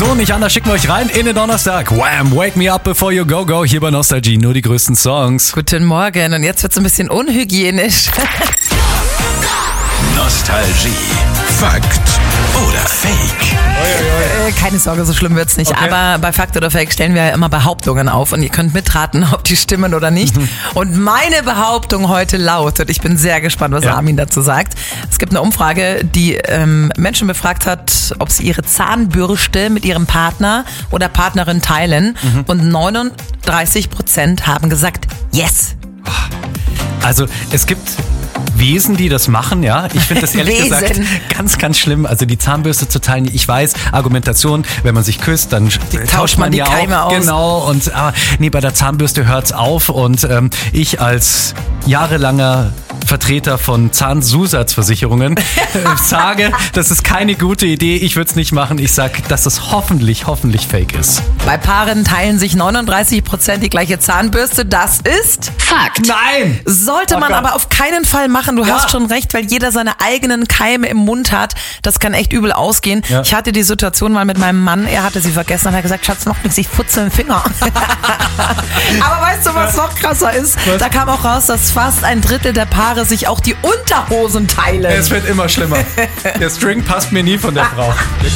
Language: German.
So, nicht anders, schicken wir euch rein in den Donnerstag. Wham! Wake me up before you go, go. Hier bei Nostalgie, nur die größten Songs. Guten Morgen und jetzt wird's ein bisschen unhygienisch. Nostalgie. Fakt oder Fake? Keine Sorge, so schlimm wird's nicht. Okay. Aber bei Fakt oder Fake stellen wir ja immer Behauptungen auf und ihr könnt mitraten, ob die stimmen oder nicht. Und meine Behauptung heute lautet, ich bin sehr gespannt, was Armin dazu sagt. Es gibt eine Umfrage, die Menschen befragt hat, ob sie ihre Zahnbürste mit ihrem Partner oder Partnerin teilen. Und 39% haben gesagt, yes. Also, es gibt Wesen, die das machen, ja. Ich finde das ehrlich gesagt Wesen. ganz, ganz schlimm. Also die Zahnbürste zu teilen, ich weiß, Argumentation, wenn man sich küsst, dann tauscht man die ja Keime auch. aus. Genau, und nee, bei der Zahnbürste hört's auf und ich als jahrelanger Vertreter von Zahnzusatzversicherungen sage, das ist keine gute Idee, ich würde es nicht machen. Ich sage, dass es hoffentlich fake ist. Bei Paaren teilen sich 39% die gleiche Zahnbürste. Das ist Fakt. Nein! Sollte man Gott. aber auf keinen Fall machen. Du hast schon recht, weil jeder seine eigenen Keime im Mund hat. Das kann echt übel ausgehen. Ja. Ich hatte die Situation mal mit meinem Mann. Er hatte sie vergessen und hat gesagt, Schatz, noch nichts, ich putze den Finger. Aber weißt du, was noch krasser ist? Was? Da kam auch raus, dass fast ein Drittel der Paare sich auch die Unterhosen teilen. Es wird immer schlimmer. Der String passt mir nie von der Frau.